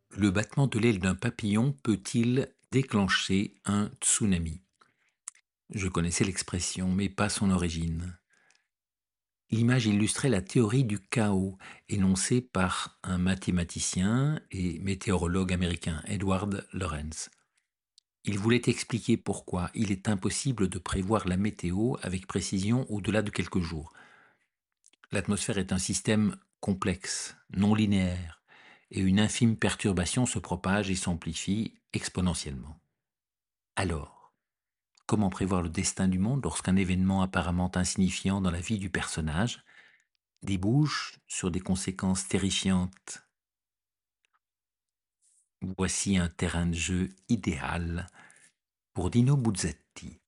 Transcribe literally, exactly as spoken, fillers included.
Le battement de l'aile d'un papillon peut-il déclencher un tsunami? Je connaissais l'expression, mais pas son origine. L'image illustrait la théorie du chaos, énoncée par un mathématicien et météorologue américain, Edward Lorenz. Il voulait expliquer pourquoi il est impossible de prévoir la météo avec précision au-delà de quelques jours. L'atmosphère est un système complexe, non linéaire, et une infime perturbation se propage et s'amplifie exponentiellement. Alors, comment prévoir le destin du monde lorsqu'un événement apparemment insignifiant dans la vie du personnage débouche sur des conséquences terrifiantes? Voici un terrain de jeu idéal pour Dino Buzzati.